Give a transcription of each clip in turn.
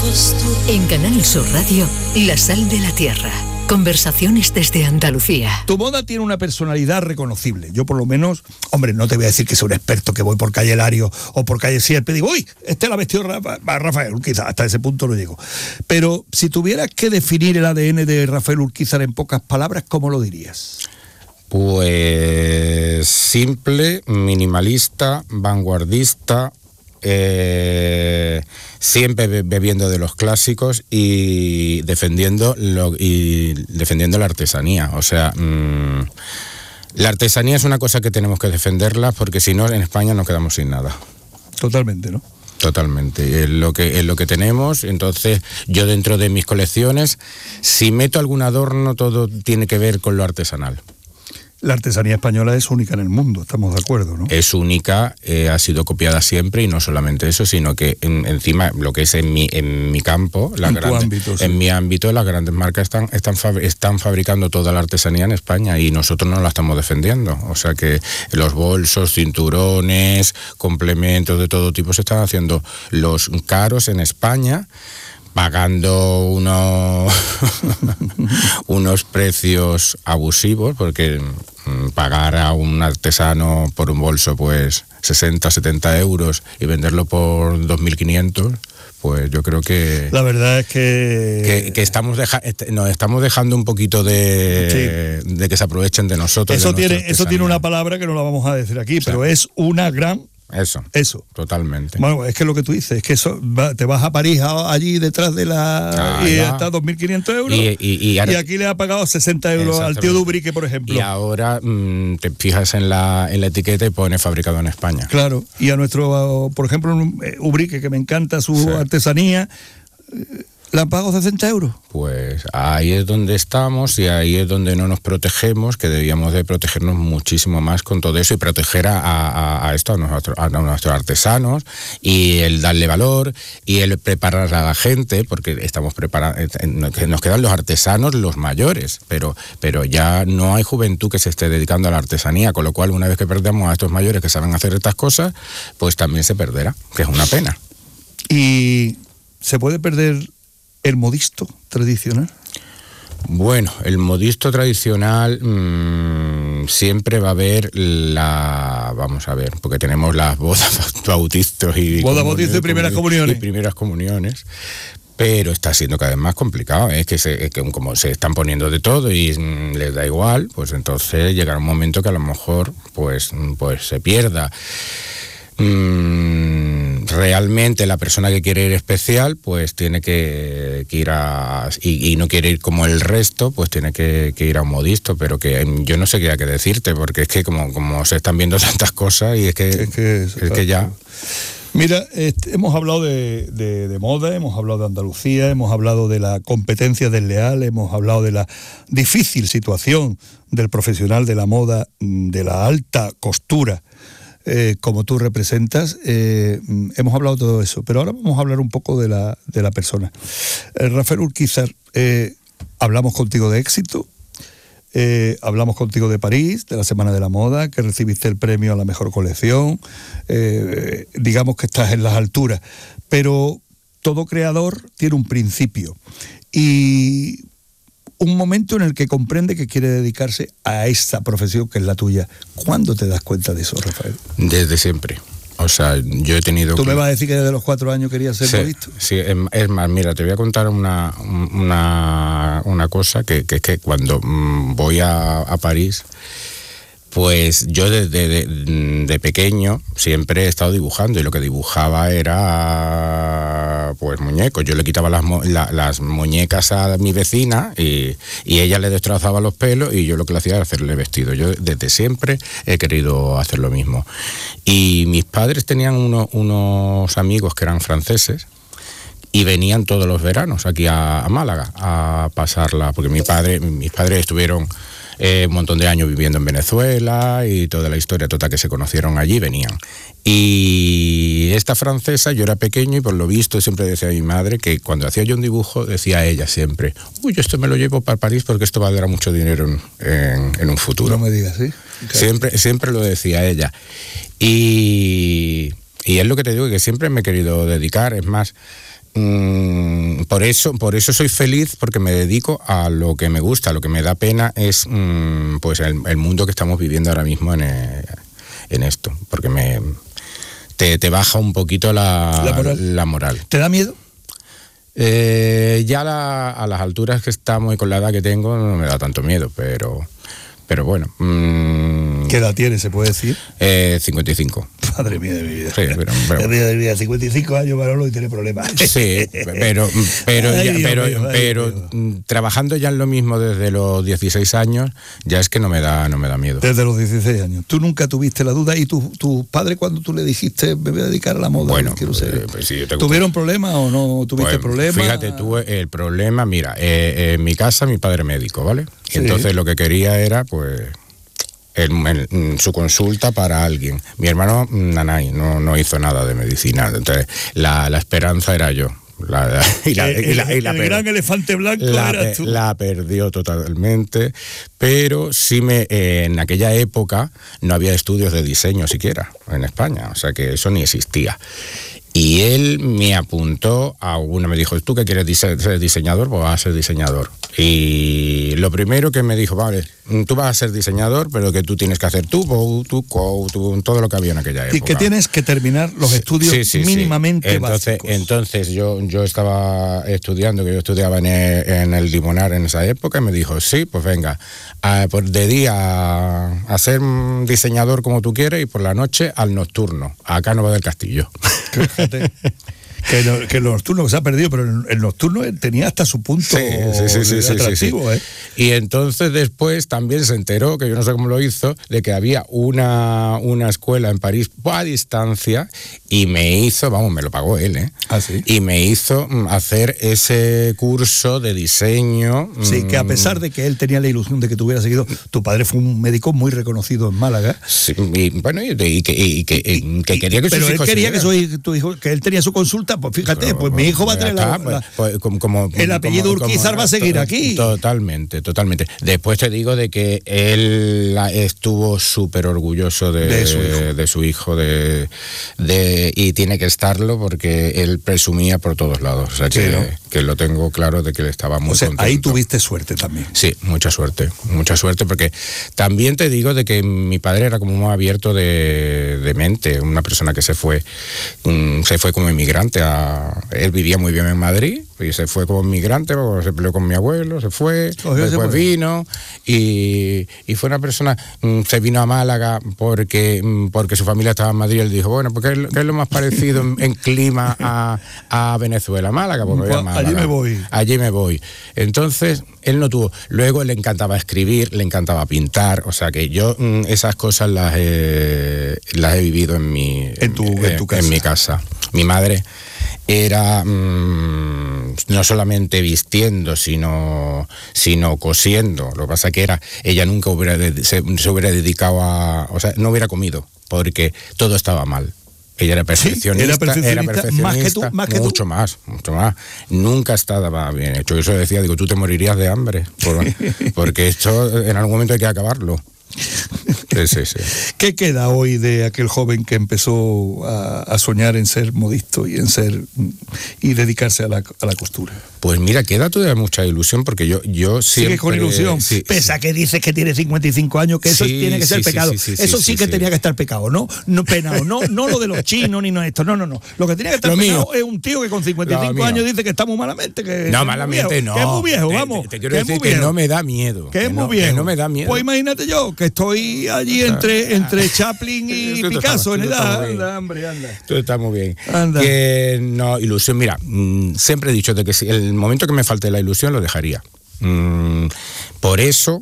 En Canal Sur Radio, La Sal de la Tierra. Conversaciones desde Andalucía. Tu moda tiene una personalidad reconocible. Yo por lo menos, hombre, no te voy a decir que soy un experto, que voy por calle Lario o por calle Sierpe y digo, uy, la vestió Rafael Urquizar. Hasta ese punto no llego. Pero si tuvieras que definir el ADN de Rafael Urquizar en pocas palabras, ¿cómo lo dirías? Pues simple, minimalista, vanguardista, siempre bebiendo de los clásicos y defendiendo la artesanía. O sea, la artesanía es una cosa que tenemos que defenderla, porque si no, en España nos quedamos sin nada. Totalmente, ¿no? Totalmente, es lo que tenemos. Entonces, yo dentro de mis colecciones, si meto algún adorno, todo tiene que ver con lo artesanal. La artesanía española es única en el mundo, estamos de acuerdo, ¿no? Es única, ha sido copiada siempre, y no solamente eso, sino que encima lo que es en mi campo, en mi ámbito, las grandes marcas están fabricando toda la artesanía en España y nosotros no la estamos defendiendo. O sea que los bolsos, cinturones, complementos de todo tipo se están haciendo los caros en España, pagando unos precios abusivos, porque pagar a un artesano por un bolso pues 60, 70 euros y venderlo por 2.500, pues yo creo que la verdad es que nos estamos dejando un poquito de que se aprovechen de nosotros. Eso tiene una palabra que no la vamos a decir aquí, pero es una gran... Eso. Totalmente. Bueno, es que lo que tú dices, es que te vas a París allí detrás de y está 2.500 euros y aquí le ha pagado 60 euros al tío Dubrique, por ejemplo. Y ahora te fijas en la etiqueta y pone fabricado en España. Claro, y a nuestro, por ejemplo, Ubrique, que me encanta su artesanía, ¿le han pagado 60 euros? Pues ahí es donde estamos y ahí es donde no nos protegemos, que debíamos de protegernos muchísimo más con todo eso y proteger a nuestros artesanos, y el darle valor y el preparar a la gente, porque estamos preparando, nos quedan los artesanos, los mayores, pero ya no hay juventud que se esté dedicando a la artesanía, con lo cual una vez que perdamos a estos mayores que saben hacer estas cosas, pues también se perderá, que es una pena. ¿Y se puede perder el modisto tradicional? Bueno, el modisto tradicional siempre va a haber vamos a ver, porque tenemos las bodas, bautizos y primeras comuniones. Pero está siendo cada vez más complicado, es que como se están poniendo de todo y les da igual, pues entonces llegará un momento que a lo mejor pues se pierda. Realmente la persona que quiere ir especial pues tiene que ir y no quiere ir como el resto, pues tiene que ir a un modisto, pero que yo no sé qué hay que decirte, porque es que como se están viendo tantas cosas y es que ya... Mira, hemos hablado de moda, hemos hablado de Andalucía, hemos hablado de la competencia desleal, hemos hablado de la difícil situación del profesional de la moda, de la alta costura, como tú representas. Hemos hablado de todo eso, pero ahora vamos a hablar un poco de la persona. Rafael Urquizar, hablamos contigo de éxito, hablamos contigo de París, de la Semana de la Moda, que recibiste el premio a la mejor colección, digamos que estás en las alturas, pero todo creador tiene un principio y un momento en el que comprende que quiere dedicarse a esa profesión que es la tuya. ¿Cuándo te das cuenta de eso, Rafael? Desde siempre. O sea, yo he tenido... ¿Tú me vas a decir que desde los 4 años querías ser modisto? Sí, es más, mira, te voy a contar una cosa, que es que cuando voy a París, pues yo de pequeño siempre he estado dibujando, y lo que dibujaba era pues muñecos. Yo le quitaba las muñecas a mi vecina y ella le destrozaba los pelos, y yo lo que le hacía era hacerle vestido. Yo desde siempre he querido hacer lo mismo. Y mis padres tenían unos amigos que eran franceses y venían todos los veranos aquí a Málaga a pasarla, porque mis padres estuvieron un montón de años viviendo en Venezuela y toda la historia total, que se conocieron allí, venían. Y esta francesa, yo era pequeño y por lo visto siempre decía a mi madre que cuando hacía yo un dibujo, decía ella siempre, uy, esto me lo llevo para París porque esto valdrá mucho dinero en un futuro. No me digas, ¿sí? Siempre lo decía ella. Y es lo que te digo, que siempre me he querido dedicar. Es más, Por eso soy feliz, porque me dedico a lo que me gusta. Lo que me da pena es pues el mundo que estamos viviendo ahora mismo en esto, porque te baja un poquito la moral. ¿Te da miedo? Ya a las alturas que estamos y con la edad que tengo no me da tanto miedo, pero bueno. ¿Qué edad tienes, se puede decir? 55. Madre mía de mi vida. Sí, pero 55 años, Manolo, y tiene problemas. Sí, pero trabajando ya en lo mismo desde los 16 años, ya es que no me da miedo. Desde los 16 años. ¿Tú nunca tuviste la duda? ¿Y tu padre, cuando tú le dijiste, me voy a dedicar a la moda? Bueno, quiero ser? Pues sí, ¿Tuvieron problemas o no tuviste problemas? Fíjate tú, el problema, mira, en mi casa mi padre médico, ¿vale? Sí. Entonces lo que quería era, pues, su consulta para alguien. Mi hermano Nanay no hizo nada de medicina, entonces la esperanza era yo. El gran elefante blanco era tú. La perdió totalmente, pero sí en aquella época no había estudios de diseño siquiera en España, o sea que eso ni existía. Y él me apuntó me dijo, ¿tú qué quieres ser diseñador? Pues vas a ser diseñador. Y lo primero que me dijo, vale, tú vas a ser diseñador, pero que tú tienes que hacer todo lo que había en aquella época. Y que tienes que terminar los estudios mínimamente básicos. Entonces yo estaba estudiando, que yo estudiaba en el Limonar en esa época, y me dijo, sí, pues venga, de día a ser diseñador como tú quieres, y por la noche al nocturno, a Cánovas del Castillo. Fíjate. Que el nocturno se ha perdido, pero el nocturno tenía hasta su punto atractivo. Sí. Y entonces después también se enteró, que yo no sé cómo lo hizo, de que había una escuela en París a distancia, y me lo pagó él, ¿Ah, sí? Y me hizo hacer ese curso de diseño. Sí, que a pesar de que él tenía la ilusión de que tuviera seguido, tu padre fue un médico muy reconocido en Málaga. Sí, y bueno, y que quería que sus hijos... Pero él quería que él tenía su consulta. Pues fíjate, pues mi hijo va a tener el apellido Urquizar va a seguir aquí. Totalmente. Después te digo de que él estuvo súper orgulloso de su hijo, y tiene que estarlo, porque él presumía por todos lados. O sea, que lo tengo claro de que él estaba muy contento. Ahí tuviste suerte también. Sí, mucha suerte, porque también te digo de que mi padre era como muy abierto de mente, una persona que se fue como inmigrante. Él vivía muy bien en Madrid y se fue como inmigrante, se peleó con mi abuelo, se fue, después vino y fue una persona, se vino a Málaga porque su familia estaba en Madrid. Él dijo, bueno, porque ¿qué es lo más parecido en clima a Venezuela? Málaga, pues me voy a Málaga. Allí me voy. Entonces, él no tuvo. Luego le encantaba escribir, le encantaba pintar, o sea que yo esas cosas las he vivido en mi casa. Mi madre era no solamente vistiendo, sino cosiendo. Lo que pasa que ella nunca se hubiera dedicado o sea, no hubiera comido, porque todo estaba mal. Ella era perfeccionista, era perfeccionista, mucho más. Nunca estaba bien hecho. Yo decía, tú te morirías de hambre, porque esto en algún momento hay que acabarlo. Sí. ¿Qué queda hoy de aquel joven que empezó a soñar en ser modisto y dedicarse a la costura? Pues mira, queda todavía mucha ilusión, porque yo siempre... Sigue con ilusión, pese a que dices que tiene 55 años, que eso tiene que ser pecado. Eso sí que tenía que estar pecado, no penado, no lo de los chinos ni no esto, no. Lo que tenía que estar pecado es un tío que con 55 años dice que está muy malamente, malamente no. Que es muy viejo, vamos. Te quiero decir que no me da miedo. Que es muy viejo. Que no me da miedo. Pues imagínate yo, que estoy allí entre Chaplin y Picasso en edad. Anda. Todo está muy bien. Anda. Que no, ilusión, mira, siempre he dicho de que si el momento que me falte la ilusión lo dejaría. Por eso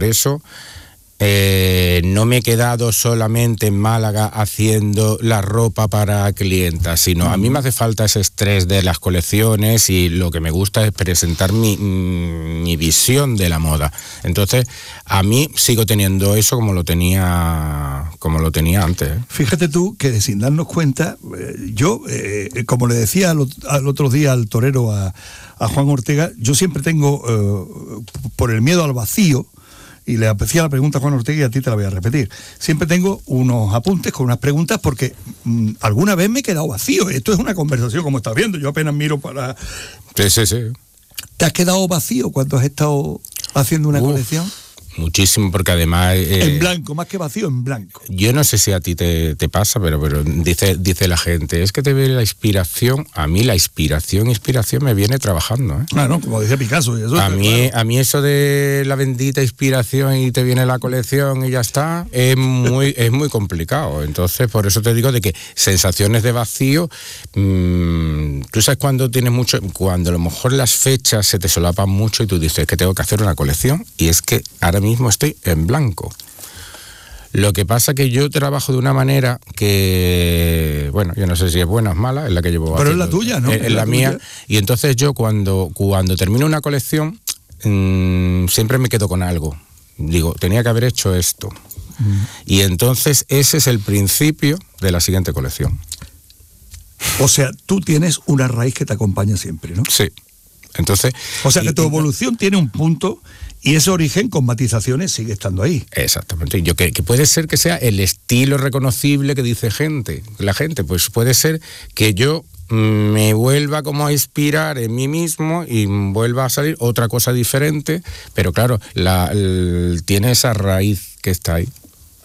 no me he quedado solamente en Málaga haciendo la ropa para clientas, sino a mí me hace falta ese estrés de las colecciones, y lo que me gusta es presentar mi visión de la moda. Entonces, a mí sigo teniendo eso como lo tenía antes. Fíjate tú que sin darnos cuenta, yo, como le decía al otro día al torero a Juan Ortega, yo siempre tengo, por el miedo al vacío, y le hacía la pregunta a Juan Ortega y a ti te la voy a repetir. Siempre tengo unos apuntes con unas preguntas porque alguna vez me he quedado vacío. Esto es una conversación, como estás viendo, yo apenas miro para... Sí. ¿Te has quedado vacío cuando has estado haciendo una colección? Muchísimo, porque además... en blanco, más que vacío, en blanco. Yo no sé si a ti te pasa, pero dice la gente, es que te viene la inspiración. A mí la inspiración me viene trabajando, ¿eh? Claro, como decía Picasso. Y eso a mí eso de la bendita inspiración y te viene la colección y ya está, es muy complicado. Entonces, por eso te digo de que sensaciones de vacío, tú sabes cuando a lo mejor las fechas se te solapan mucho y tú dices que tengo que hacer una colección, y es que ahora mismo estoy en blanco. Lo que pasa que yo trabajo de una manera que, bueno, yo no sé si es buena o es mala, es la que llevo. Pero es la tuya, ¿no? Es la mía. Y entonces yo cuando termino una colección, siempre me quedo con algo. Digo, tenía que haber hecho esto. Y entonces ese es el principio de la siguiente colección. O sea, tú tienes una raíz que te acompaña siempre, ¿no? Sí. Entonces... O sea, que tu evolución tiene un punto... Y ese origen con matizaciones sigue estando ahí. Exactamente. Yo que puede ser que sea el estilo reconocible que dice la gente. Pues puede ser que yo me vuelva como a inspirar en mí mismo y vuelva a salir otra cosa diferente. Pero claro, tiene esa raíz que está ahí.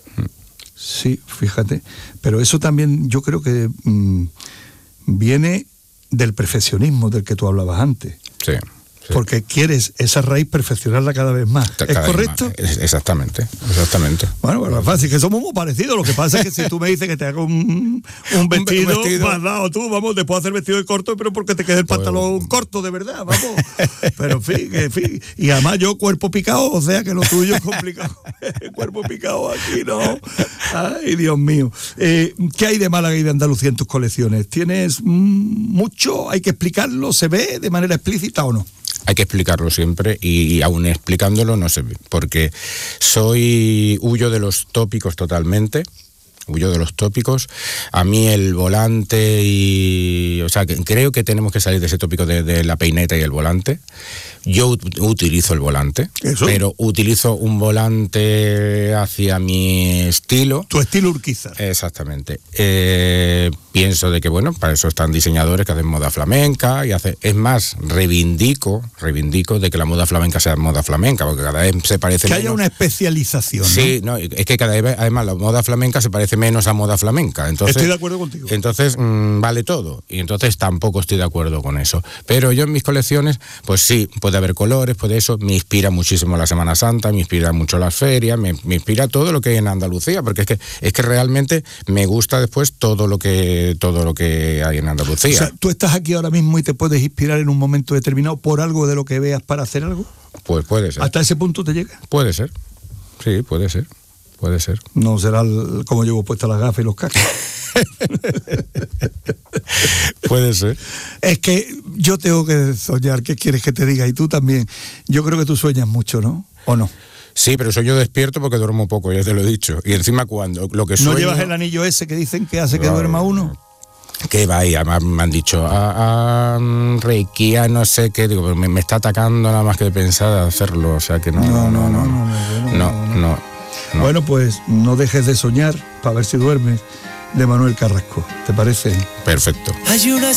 Sí, fíjate. Pero eso también yo creo que viene del perfeccionismo del que tú hablabas antes. Sí. Porque quieres esa raíz perfeccionarla cada vez más. ¿Es correcto? Exactamente. Bueno, es fácil, que somos muy parecidos. Lo que pasa es que si tú me dices que te hago un vestido, más dado tú, vamos, después hacer vestido de corto, pero porque te quede el pantalón corto, de verdad, vamos. Pero en fin. Y además yo cuerpo picado, o sea que lo tuyo es complicado. Cuerpo picado aquí, ¿no? Ay, Dios mío. ¿Qué hay de Málaga y de Andalucía en tus colecciones? ¿Tienes mucho? ¿Hay que explicarlo? ¿Se ve de manera explícita o no? Hay que explicarlo siempre y aún explicándolo no se ve, porque huyo de los tópicos totalmente. A mí el volante o sea, creo que tenemos que salir de ese tópico de la peineta y el volante. Yo utilizo el volante, pero utilizo un volante hacia mi estilo. Tu estilo Urquiza. Exactamente. Pienso de que, bueno, para eso están diseñadores que hacen moda flamenca es más, reivindico de que la moda flamenca sea moda flamenca, porque cada vez se parece que menos. Haya una especialización, ¿no? Sí, no, es que cada vez, además, la moda flamenca se parece menos a moda flamenca. Entonces, estoy de acuerdo contigo. Entonces, vale todo. Y entonces tampoco estoy de acuerdo con eso. Pero yo en mis colecciones, pues sí, puede haber colores, me inspira muchísimo la Semana Santa, me inspira mucho las ferias, me inspira todo lo que hay en Andalucía, porque es que realmente me gusta después todo lo que hay en Andalucía. O sea, ¿tú estás aquí ahora mismo y te puedes inspirar en un momento determinado por algo de lo que veas para hacer algo? Pues puede ser. ¿Hasta ese punto te llega? Puede ser. Sí, puede ser. No será como llevo puestas las gafas y los cascos. Puede ser. Es que yo tengo que soñar. ¿Qué quieres que te diga? Y tú también. Yo creo que tú sueñas mucho, ¿no? ¿O no? Sí, pero sueño despierto porque duermo poco, ya te lo he dicho. Y encima cuando lo que sueño... ¿No llevas el anillo ese que dicen que hace que duerma uno? Que va, y además me han dicho Reiki, no sé qué, digo, pero me está atacando nada más que de pensar hacerlo, o sea que no. Bueno, pues no dejes de soñar para ver si duermes, de Manuel Carrasco, ¿te parece? Perfecto. Hay una